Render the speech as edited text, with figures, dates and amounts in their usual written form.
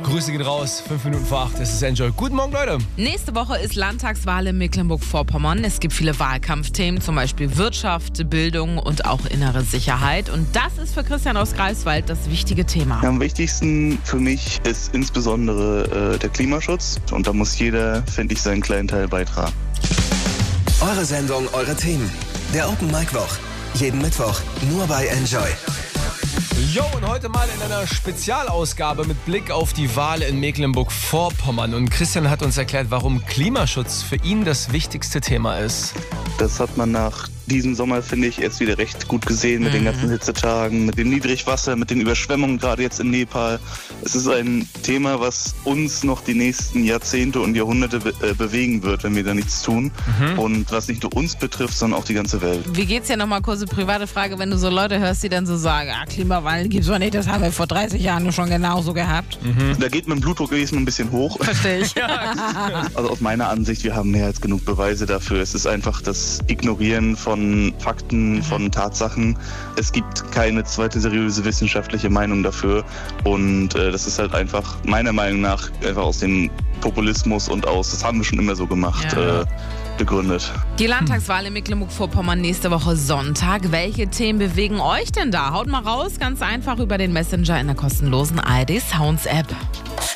Grüße gehen raus, 5 Minuten vor 8, es ist Enjoy. Guten Morgen, Leute. Nächste Woche ist Landtagswahl in Mecklenburg-Vorpommern. Es gibt viele Wahlkampfthemen, zum Beispiel Wirtschaft, Bildung und auch innere Sicherheit. Und das ist für Christian aus Greifswald das wichtige Thema. Am wichtigsten für mich ist insbesondere der Klimaschutz. Und da muss jeder, finde ich, seinen kleinen Teil beitragen. Eure Sendung, eure Themen. Der Open Mic Woch. Jeden Mittwoch nur bei Enjoy. Jo, und heute mal in einer Spezialausgabe mit Blick auf die Wahl in Mecklenburg-Vorpommern. Und Christian hat uns erklärt, warum Klimaschutz für ihn das wichtigste Thema ist. Das hat man nach diesem Sommer, finde ich, jetzt wieder recht gut gesehen mit den ganzen Hitzetagen, mit dem Niedrigwasser, mit den Überschwemmungen, gerade jetzt in Nepal. Es ist ein Thema, was uns noch die nächsten Jahrzehnte und Jahrhunderte bewegen wird, wenn wir da nichts tun. Und was nicht nur uns betrifft, sondern auch die ganze Welt. Wie geht's ja nochmal, kurze private Frage, wenn du so Leute hörst, die dann so sagen, Klimawandel gibt's doch nicht, das haben wir vor 30 Jahren schon genauso gehabt. Da geht mein Blutdruck gewesen ein bisschen hoch. Verstehe ich. Also aus meiner Ansicht, wir haben mehr als genug Beweise dafür. Es ist einfach das Ignorieren von Fakten, von Tatsachen. Es gibt keine zweite seriöse wissenschaftliche Meinung dafür. Und das ist halt einfach meiner Meinung nach einfach aus dem Populismus und das haben wir schon immer so gemacht, begründet. Die Landtagswahl in Mecklenburg-Vorpommern nächste Woche Sonntag. Welche Themen bewegen euch denn da? Haut mal raus, ganz einfach über den Messenger in der kostenlosen ARD Sounds App.